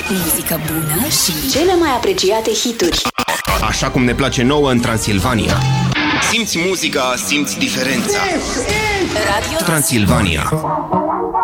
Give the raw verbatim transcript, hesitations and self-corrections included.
muzică bună și cele mai apreciate hituri. Așa cum ne place nouă în Transilvania. Simți muzica, simți diferența. Radio Transilvania.